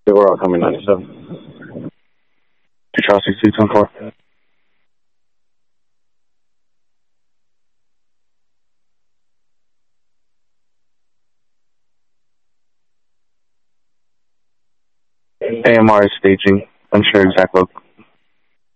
They were all coming 97. Control 6224. AMR is staging. Unsure exact location.